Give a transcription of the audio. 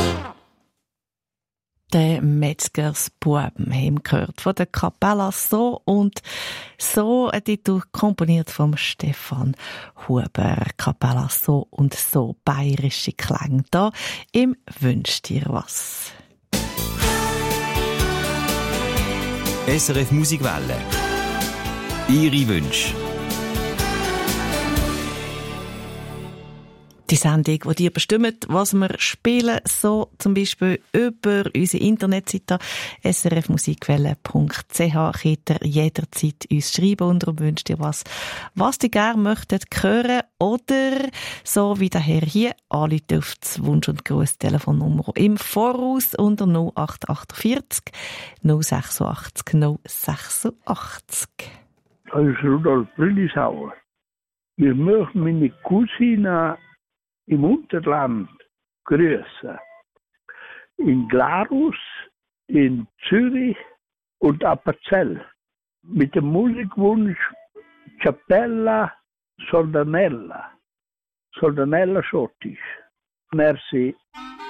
Der Metzgersbuben haben wir gehört von der Kapella So und So, ein Titel komponiert vom Stefan Huber. Kapella So und So, bayerische Klänge da im Wünsch dir was. SRF Musikwelle. Ihre Wünsche. Die Sendung, die dir bestimmt, was wir spielen, so zum Beispiel über unsere Internetseite srfmusikwelle.ch könnt ihr jederzeit uns schreiben und wünscht dir was ihr gerne möchtet hören oder so wie der Herr hier anrufen auf das Wunsch- und Gruß-Telefonnummer im Voraus unter 0848 086 086. Das ist Rudolf Brillisauer. Wir möchten meine Cousine im Unterland grüßen. In Glarus, in Zürich und Appenzell. Mit dem Musikwunsch Cappella Soldanella. Soldanella Schottisch. Merci.